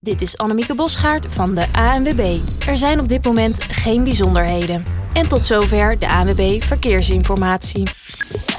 Dit is Annemieke Bosgaard van de ANWB. Er zijn op dit moment geen bijzonderheden. En tot zover de ANWB Verkeersinformatie.